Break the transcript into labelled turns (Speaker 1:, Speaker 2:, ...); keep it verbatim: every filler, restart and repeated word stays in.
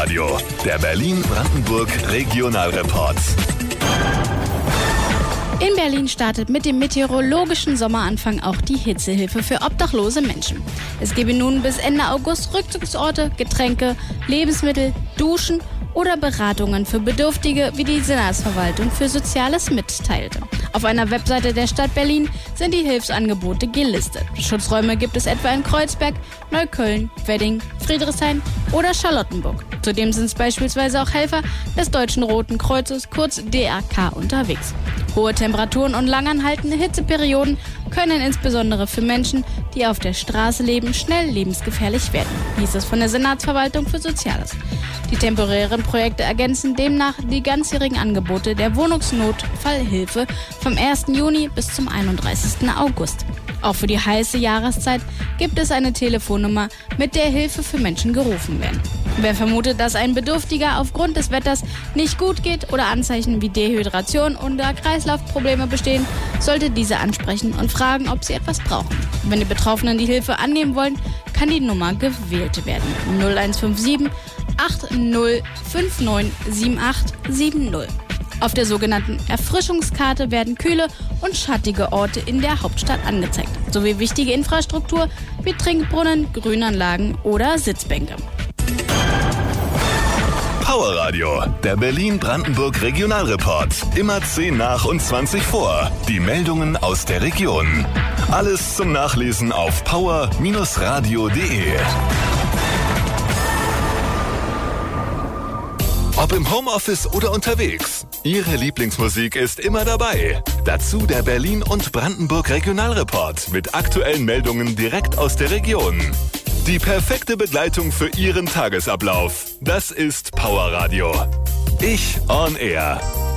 Speaker 1: Radio, der Berlin-Brandenburg Regionalreport.
Speaker 2: In Berlin startet mit dem meteorologischen Sommeranfang auch die Hitzehilfe für obdachlose Menschen. Es gebe nun bis Ende August Rückzugsorte, Getränke, Lebensmittel, Duschen oder Beratungen für Bedürftige, wie die Senatsverwaltung für Soziales mitteilte. Auf einer Webseite der Stadt Berlin sind die Hilfsangebote gelistet. Schutzräume gibt es etwa in Kreuzberg, Neukölln, Wedding, Friedrichshain oder Charlottenburg. Zudem sind es beispielsweise auch Helfer des Deutschen Roten Kreuzes, kurz D R K, unterwegs. Hohe Temperaturen und langanhaltende Hitzeperioden können insbesondere für Menschen, die auf der Straße leben, schnell lebensgefährlich werden, hieß es von der Senatsverwaltung für Soziales. Die temporären Projekte ergänzen demnach die ganzjährigen Angebote der Wohnungsnotfallhilfe vom ersten Juni bis zum einunddreißigsten August. Auch für die heiße Jahreszeit gibt es eine Telefonnummer, mit der Hilfe für Menschen gerufen werden. Wer vermutet, dass ein Bedürftiger aufgrund des Wetters nicht gut geht oder Anzeichen wie Dehydration oder Kreislaufprobleme bestehen, sollte diese ansprechen und fragen, ob sie etwas brauchen. Wenn die Betroffenen die Hilfe annehmen wollen, kann die Nummer gewählt werden. null eins fünf sieben acht null fünf neun sieben acht sieben null. Auf der sogenannten Erfrischungskarte werden kühle und schattige Orte in der Hauptstadt angezeigt, sowie wichtige Infrastruktur wie Trinkbrunnen, Grünanlagen oder Sitzbänke.
Speaker 1: Power Radio, der Berlin-Brandenburg Regionalreport. Immer zehn nach und zwanzig vor. Die Meldungen aus der Region. Alles zum Nachlesen auf power radio punkt de. Ob im Homeoffice oder unterwegs, Ihre Lieblingsmusik ist immer dabei. Dazu der Berlin- und Brandenburg Regionalreport mit aktuellen Meldungen direkt aus der Region. Die perfekte Begleitung für Ihren Tagesablauf. Das ist Power Radio. Ich on Air.